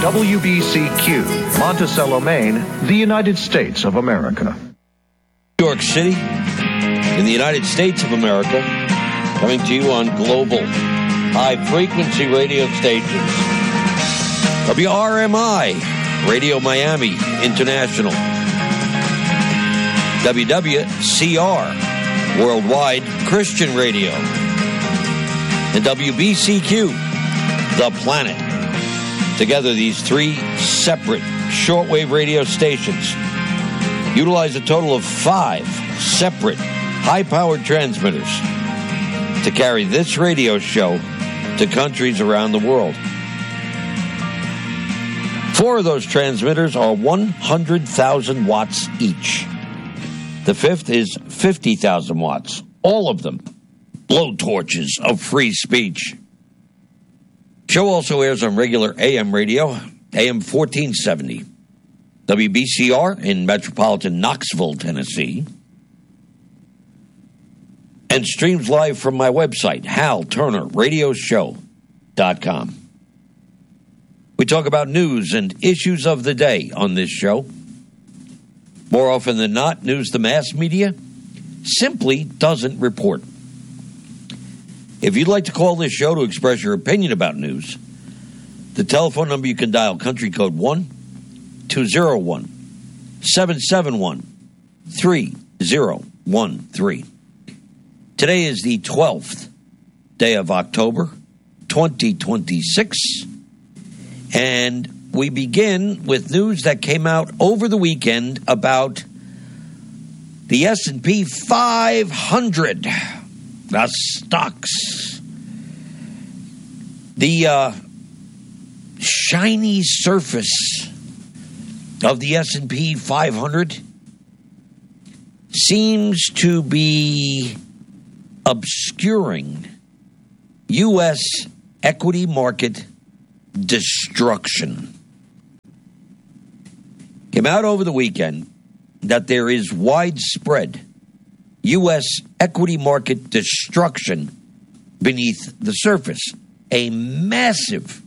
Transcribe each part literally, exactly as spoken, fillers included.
W B C Q, Monticello, Maine, the United States of America. New York City, in the United States of America, coming to you on global high-frequency radio stations. W R M I, Radio Miami International. W W C R, Worldwide Christian Radio. And W B C Q, The Planet. Together, these three separate shortwave radio stations utilize a total of five separate high-powered transmitters to carry this radio show to countries around the world. Four of those transmitters are one hundred thousand watts each. The fifth is fifty thousand watts. All of them blowtorches of free speech. Show also airs on regular A M radio, A M fourteen seventy. W B C R in metropolitan Knoxville, Tennessee. And streams live from my website, hal turner radio show dot com. We talk about news and issues of the day on this show. More often than not, news the mass media simply doesn't report. If you'd like to call this show to express your opinion about news, the telephone number you can dial, country code one two zero one, seven seven one, three zero one three. Today is the twelfth day of October, twenty twenty-six, and we begin with news that came out over the weekend about the S and P five hundred. The stocks, the uh, shiny surface of the S and P five hundred seems to be obscuring U S equity market destruction. Came out over the weekend that there is widespread U S equity market destruction beneath the surface. A massive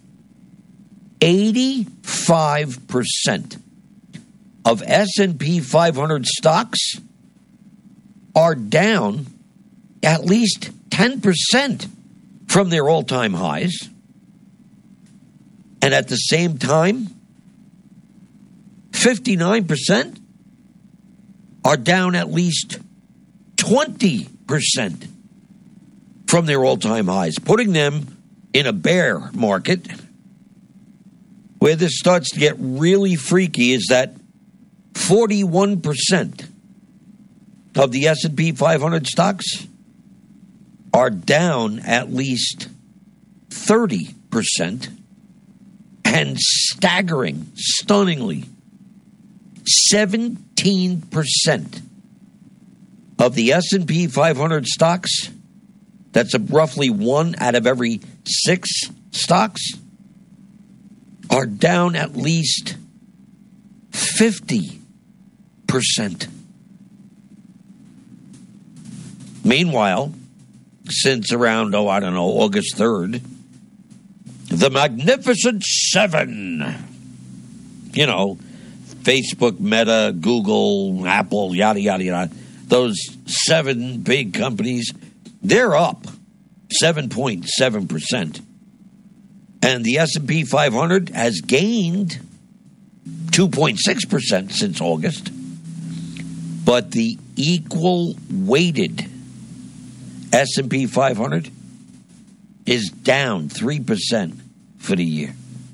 eighty-five percent of S and P five hundred stocks are down at least ten percent from their all-time highs. And at the same time, fifty-nine percent are down at least twenty percent from their all-time highs, putting them in a bear market. Where this starts to get really freaky is that forty-one percent of the S and P five hundred stocks are down at least thirty percent, and staggering, stunningly, seventeen percent of the S and P five hundred stocks, that's a roughly one out of every six stocks, are down at least fifty percent. Meanwhile, since around, oh, I don't know, August third, the Magnificent Seven, you know, Facebook, Meta, Google, Apple, yada, yada, yada, those seven big companies, they're up seven point seven percent. And the S and P five hundred has gained two point six percent since August. But the equal weighted S and P five hundred is down three percent for the year.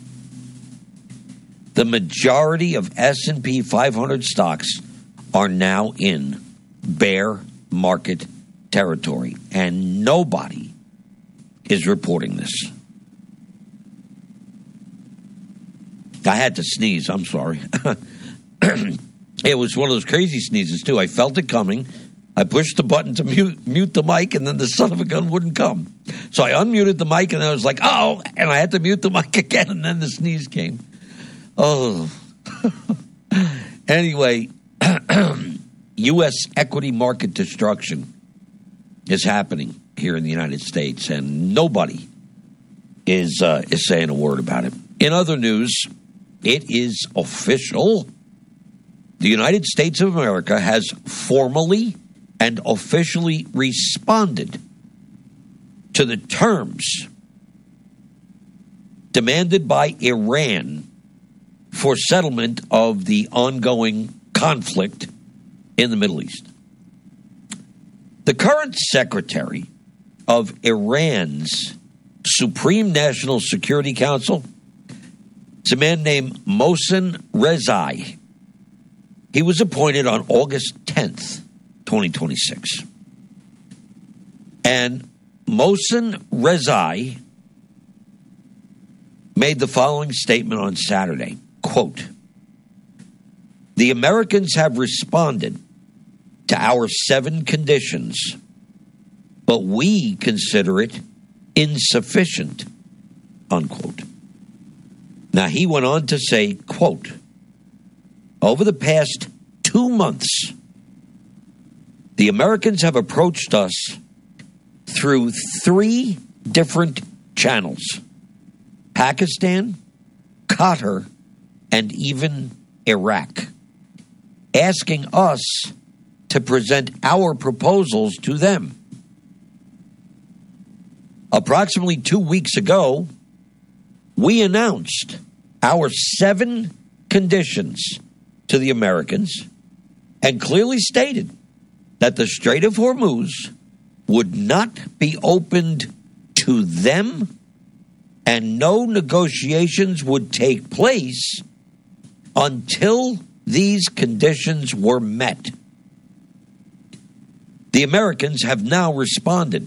The majority of S and P five hundred stocks are now in bear market territory, and nobody is reporting this. I had to sneeze. I'm sorry. It was one of those crazy sneezes, too. I felt it coming. I pushed the button to mute, mute the mic, and then the son of a gun wouldn't come. So I unmuted the mic, and I was like, oh, and I had to mute the mic again, and then the sneeze came. Oh. Anyway, U S equity market destruction is happening here in the United States, and nobody is uh, is saying a word about it. In other news, it is official. The United States of America has formally and officially responded to the terms demanded by Iran for settlement of the ongoing conflict in the Middle East. The current secretary of Iran's Supreme National Security Council is a man named Mohsen Rezai. He was appointed on August tenth, twenty twenty-six. And Mohsen Rezai made the following statement on Saturday, quote, "The Americans have responded to our seven conditions, but we consider it insufficient," unquote. Now, he went on to say, quote, "Over the past two months, the Americans have approached us through three different channels: Pakistan, Qatar, and even Iraq, asking us to present our proposals to them. Approximately two weeks ago, we announced our seven conditions to the Americans and clearly stated that the Strait of Hormuz would not be opened to them and no negotiations would take place until these conditions were met. The Americans have now responded.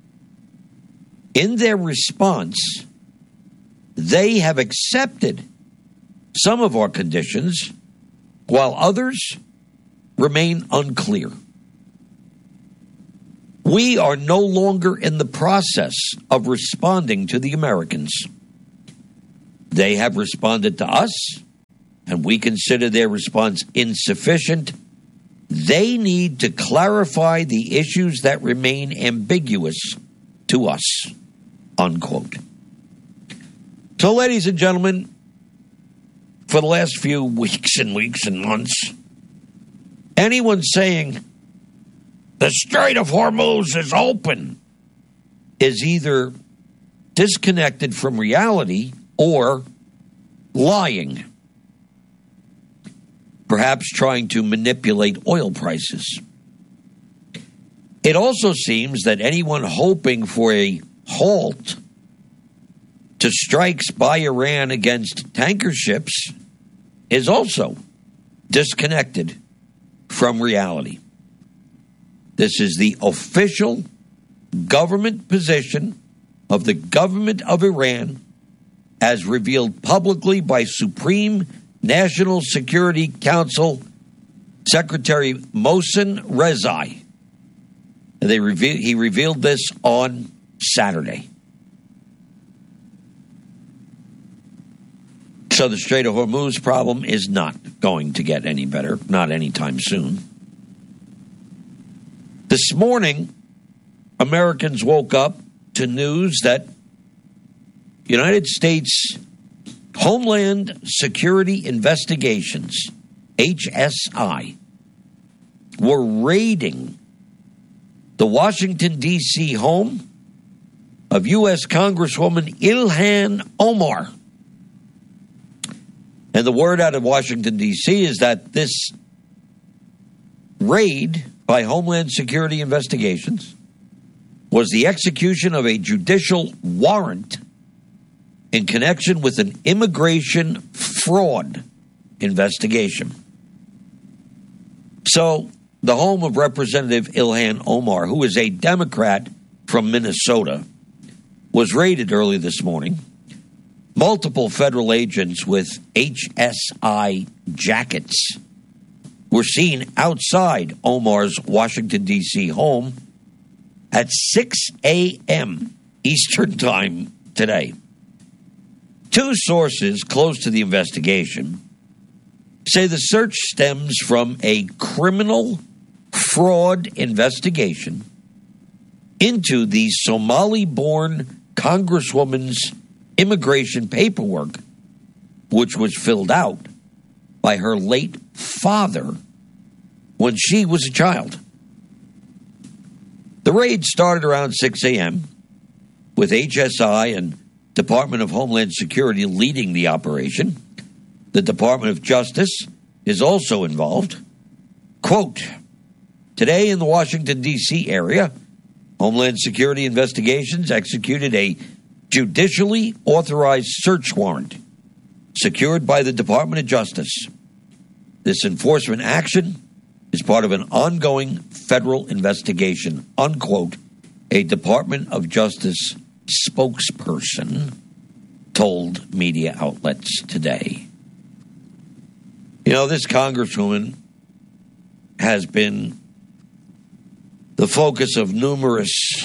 In their response, they have accepted some of our conditions, while others remain unclear. We are no longer in the process of responding to the Americans. They have responded to us, and we consider their response insufficient. They need to clarify the issues that remain ambiguous to us," unquote. So, ladies and gentlemen, for the last few weeks and weeks and months, anyone saying the Strait of Hormuz is open is either disconnected from reality or lying, perhaps trying to manipulate oil prices. It also seems that anyone hoping for a halt to strikes by Iran against tanker ships is also disconnected from reality. This is the official government position of the government of Iran, as revealed publicly by Supreme National Security Council Secretary Mohsen Rezai. They reveal, he revealed this on Saturday. So the Strait of Hormuz problem is not going to get any better, not anytime soon. This morning, Americans woke up to news that United States Homeland Security Investigations, H S I, were raiding the Washington, D C home of U S Congresswoman Ilhan Omar. And the word out of Washington, D C is that this raid by Homeland Security Investigations was the execution of a judicial warrant in connection with an immigration fraud investigation. So, the home of Representative Ilhan Omar, who is a Democrat from Minnesota, was raided early this morning. Multiple federal agents with H S I jackets were seen outside Omar's Washington, D C home at six a.m. Eastern Time today. Two sources close to the investigation say the search stems from a criminal fraud investigation into the Somali-born Congresswoman's immigration paperwork which was filled out by her late father when she was a child. The raid started around six a.m. with H S I and Department of Homeland Security leading the operation. The Department of Justice is also involved. Quote, today in the Washington, D C area, Homeland Security Investigations executed a judicially authorized search warrant secured by the Department of Justice. This enforcement action is part of an ongoing federal investigation, unquote, a Department of Justice spokesperson told media outlets today. You know, this congresswoman has been the focus of numerous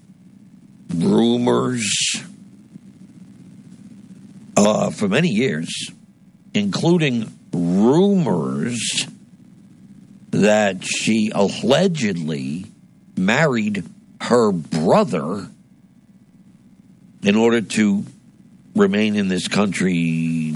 rumors uh, for many years, including rumors that she allegedly married her brother in order to remain in this country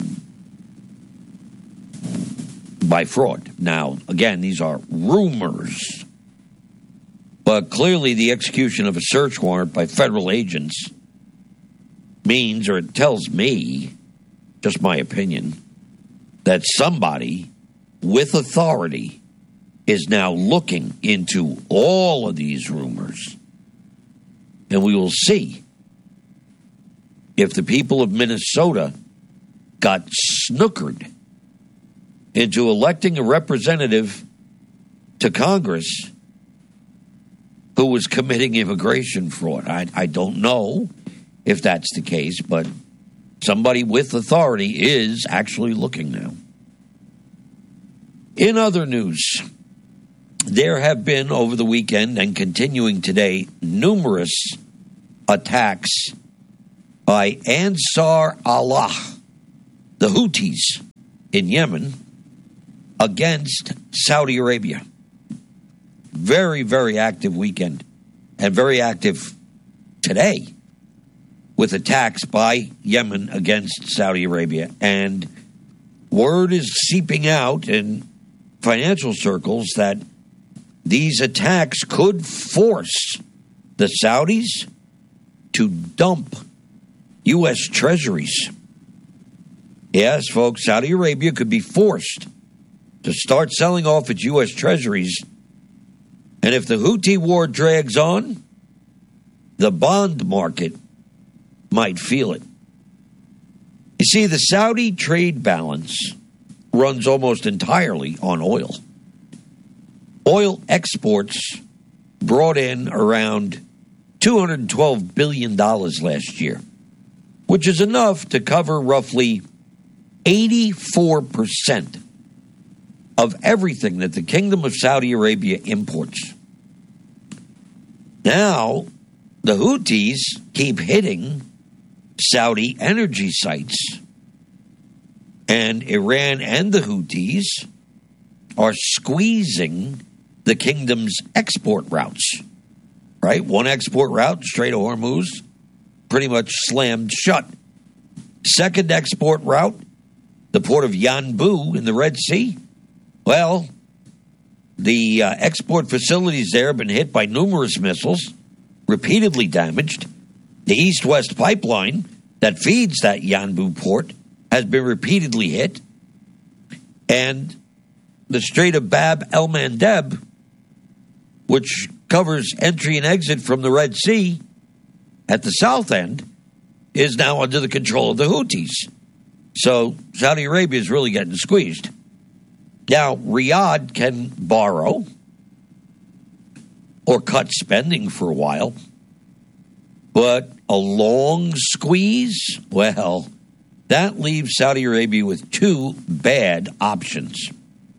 by fraud. Now, again, these are rumors. But clearly the execution of a search warrant by federal agents means, or it tells me, just my opinion, that somebody with authority is now looking into all of these rumors. And we will see if the people of Minnesota got snookered into electing a representative to Congress who was committing immigration fraud. I, I don't know if that's the case, but somebody with authority is actually looking now. In other news, there have been over the weekend and continuing today numerous attacks by Ansar Allah, the Houthis in Yemen, against Saudi Arabia. Very, very active weekend, and very active today with attacks by Yemen against Saudi Arabia. And word is seeping out in financial circles that these attacks could force the Saudis to dump U S treasuries. Yes, folks, Saudi Arabia could be forced to start selling off its U S treasuries. And if the Houthi war drags on, the bond market might feel it. You see, the Saudi trade balance runs almost entirely on oil. Oil exports brought in around two hundred twelve billion dollars last year, which is enough to cover roughly eighty-four percent of everything that the Kingdom of Saudi Arabia imports. Now, the Houthis keep hitting Saudi energy sites, and Iran and the Houthis are squeezing the kingdom's export routes, right? One export route, Strait of Hormuz, pretty much slammed shut. Second export route, the port of Yanbu in the Red Sea, well, the uh, export facilities there have been hit by numerous missiles, repeatedly damaged. The east-west pipeline that feeds that Yanbu port has been repeatedly hit. And the Strait of Bab el-Mandeb, which covers entry and exit from the Red Sea at the south end, is now under the control of the Houthis. So Saudi Arabia is really getting squeezed. Now, Riyadh can borrow or cut spending for a while, but a long squeeze, well, that leaves Saudi Arabia with two bad options.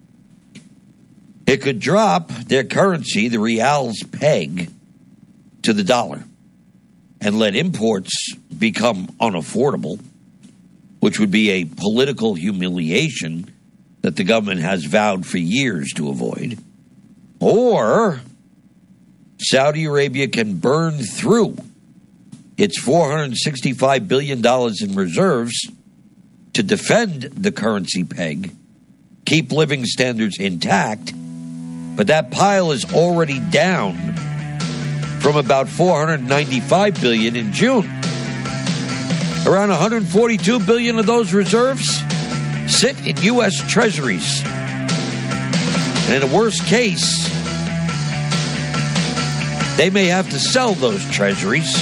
It could drop their currency, the rial's peg, to the dollar and let imports become unaffordable, which would be a political humiliation that the government has vowed for years to avoid. Or Saudi Arabia can burn through its four hundred sixty-five billion dollars in reserves to to defend the currency peg, keep living standards intact, but that pile is already down from about four hundred ninety-five billion dollars in June. Around one hundred forty-two billion dollars of those reserves sit in U S treasuries. And in the worst case, they may have to sell those treasuries.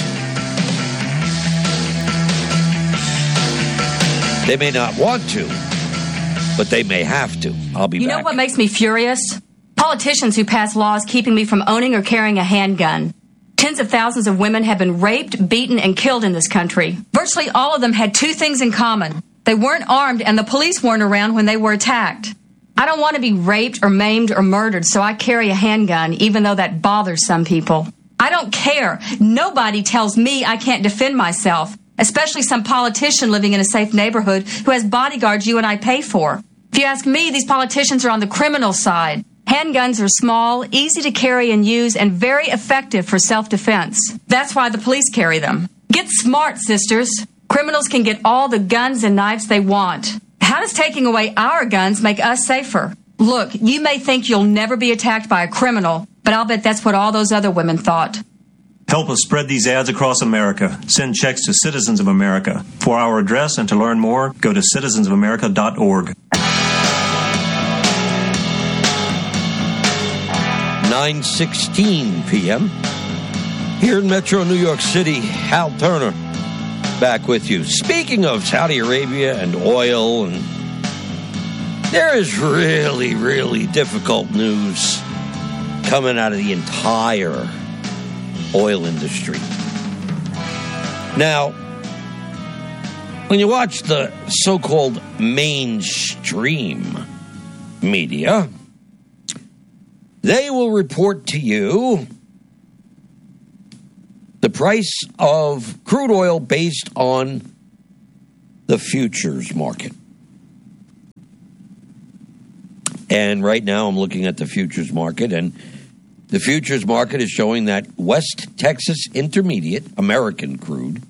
They may not want to, but they may have to. I'll be you back. You know what makes me furious? Politicians who pass laws keeping me from owning or carrying a handgun. Tens of thousands of women have been raped, beaten, and killed in this country. Virtually all of them had two things in common. They weren't armed, and the police weren't around when they were attacked. I don't want to be raped or maimed or murdered, so I carry a handgun, even though that bothers some people. I don't care. Nobody tells me I can't defend myself, especially some politician living in a safe neighborhood who has bodyguards you and I pay for. If you ask me, these politicians are on the criminal side. Handguns are small, easy to carry and use, and very effective for self-defense. That's why the police carry them. Get smart, sisters. Criminals can get all the guns and knives they want. How does taking away our guns make us safer? Look, you may think you'll never be attacked by a criminal, but I'll bet that's what all those other women thought. Help us spread these ads across America. Send checks to Citizens of America. For our address and to learn more, go to citizens of america dot org. nine sixteen p.m. here in Metro New York City. Hal Turner back with you. Speaking of Saudi Arabia and oil, and there is really, really difficult news coming out of the entire oil industry. Now, when you watch the so-called mainstream media, they will report to you the price of crude oil based on the futures market. And right now I'm looking at the futures market, and the futures market is showing that West Texas Intermediate American crude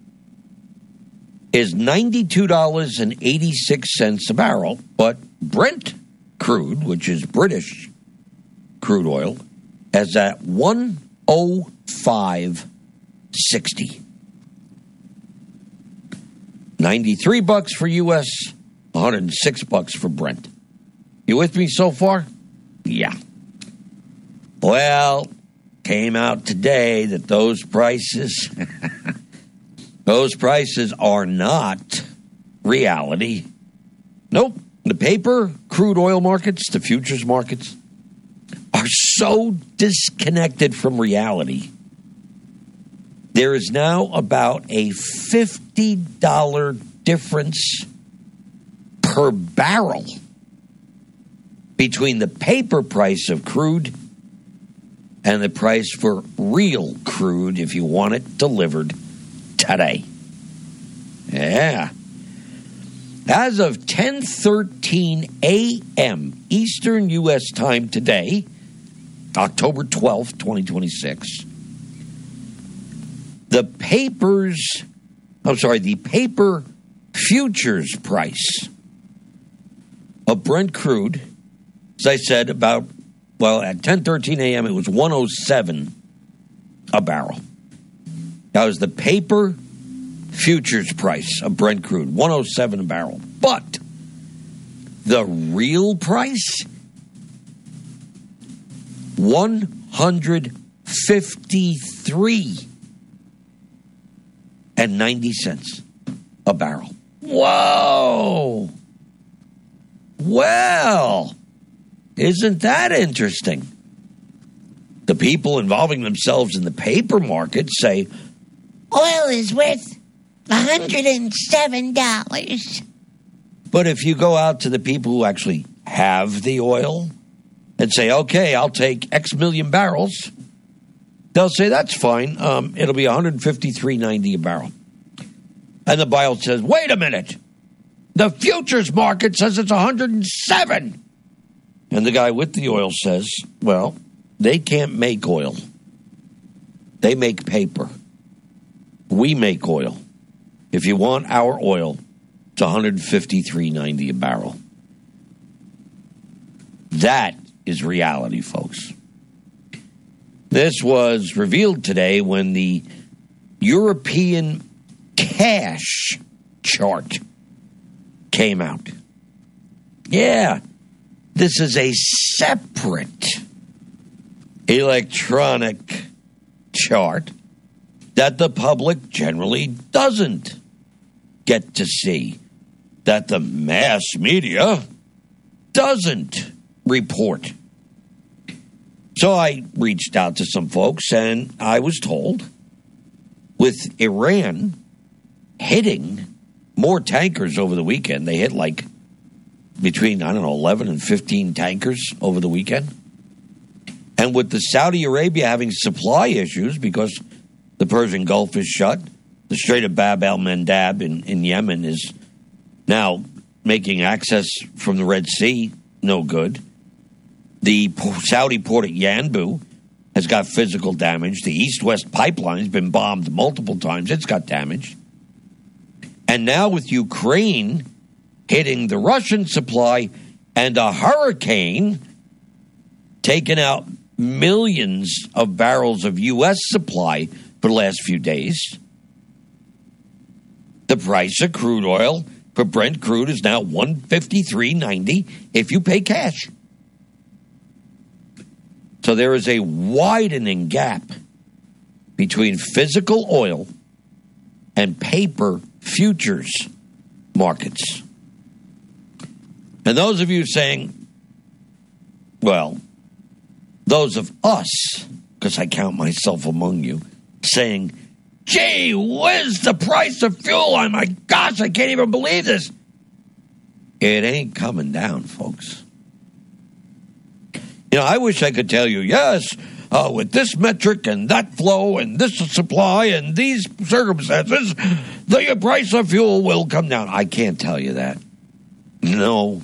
is ninety-two dollars and eighty-six cents a barrel, but Brent crude, which is British crude oil, is at one oh five sixty. ninety-three bucks for U S, one hundred six bucks for Brent. You with me so far? Yeah. Well, came out today that those prices, those prices are not reality. Nope. The paper crude oil markets, the futures markets, are so disconnected from reality. There is now about a fifty dollars difference per barrel between the paper price of crude and the price for real crude if you want it delivered today. Yeah. As of ten thirteen a.m. Eastern U S time today, October twelfth, twenty twenty-six, the papers, I'm sorry, the paper futures price of Brent crude, as I said, about, well, at ten thirteen a.m., it was one oh seven a barrel. That was the paper futures price of Brent crude, one oh seven a barrel. But the real price, one hundred fifty-three and ninety cents a barrel. Whoa! Well, isn't that interesting? The people involving themselves in the paper market say oil is worth one hundred seven dollars. But if you go out to the people who actually have the oil and say, okay, I'll take X million barrels, they'll say, that's fine. Um, it'll be one hundred fifty-three ninety a barrel. And the buyer says, wait a minute. The futures market says it's one hundred seven. And the guy with the oil says, well, they can't make oil. They make paper. We make oil. If you want our oil, It's one hundred fifty-three ninety a barrel. That is reality, folks. This was revealed today when the European cash chart came out. Yeah, this is a separate electronic chart that the public generally doesn't get to see, that the mass media doesn't report. So I reached out to some folks, and I was told with Iran hitting more tankers over the weekend, they hit like between, I don't know, eleven and fifteen tankers over the weekend. And with the Saudi Arabia having supply issues because the Persian Gulf is shut, the Strait of Bab el-Mandab in, in Yemen is now making access from the Red Sea no good. The Saudi port at Yanbu has got physical damage. The east-west pipeline has been bombed multiple times. It's got damage. And now with Ukraine hitting the Russian supply and a hurricane taking out millions of barrels of U S supply for the last few days, the price of crude oil for Brent crude is now one fifty-three ninety if you pay cash. So there is a widening gap between physical oil and paper futures markets. And those of you saying, well, those of us, because I count myself among you, saying, gee whiz, the price of fuel, oh my gosh, I can't even believe this. It ain't coming down, folks. You know, I wish I could tell you, yes, uh, with this metric and that flow and this supply and these circumstances, the price of fuel will come down. I can't tell you that. No.